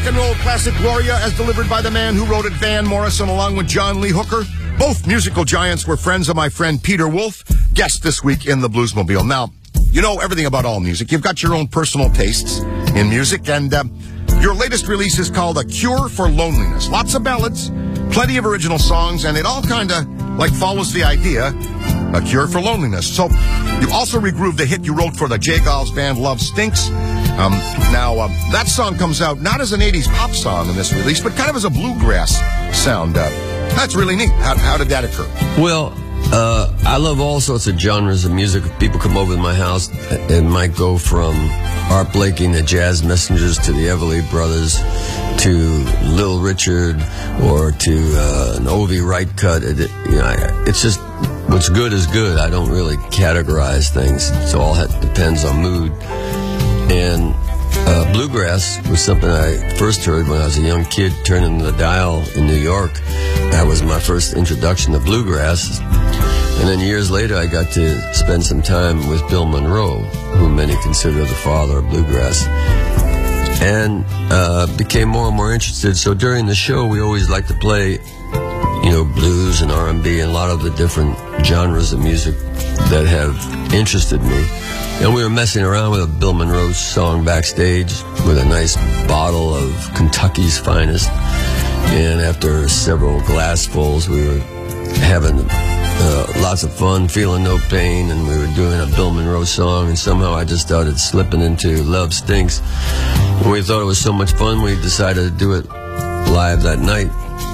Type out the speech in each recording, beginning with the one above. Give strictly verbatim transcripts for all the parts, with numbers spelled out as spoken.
rock and roll classic Gloria, as delivered by the man who wrote it, Van Morrison, along with John Lee Hooker. Both musical giants were friends of my friend Peter Wolf, guest this week in the Bluesmobile. Now, you know everything about all music. You've got your own personal tastes in music, and uh, your latest release is called A Cure for Loneliness. Lots of ballads, plenty of original songs, and it all kind of like follows the idea, A Cure for Loneliness. So you also regrooved the hit you wrote for the J. Gals band, Love Stinks. Um, now, uh, that song comes out not as an eighties pop song in this release, but kind of as a bluegrass sound. Uh, that's really neat. How, how did that occur? Well, uh, I love all sorts of genres of music. If people come over to my house, it might go from Art Blakey and the Jazz Messengers to the Everly Brothers to Little Richard or to uh, an Ovi Wright cut. It, you know, it's just what's good is good. I don't really categorize things. It all depends on mood. And uh, bluegrass was something I first heard when I was a young kid, turning the dial in New York. That was my first introduction to bluegrass. And then years later, I got to spend some time with Bill Monroe, who many consider the father of bluegrass, and uh, became more and more interested. So during the show, we always like to play, you know, blues and R and B and a lot of the different genres of music that have interested me. And we were messing around with a Bill Monroe song backstage with a nice bottle of Kentucky's Finest. And after several glassfuls, we were having uh, lots of fun, feeling no pain, and we were doing a Bill Monroe song, and somehow I just started slipping into Love Stinks. And we thought it was so much fun, we decided to do it live that night.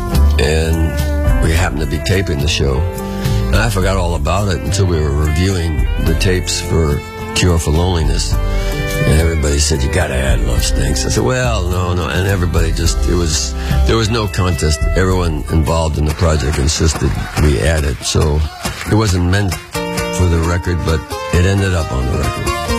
And we happened to be taping the show. And I forgot all about it until we were reviewing the tapes for Cure for Loneliness. And everybody said, you gotta add Love Stinks. I said, well, no, no. And everybody just, it was, there was no contest. Everyone involved in the project insisted we add it. So it wasn't meant for the record, but it ended up on the record.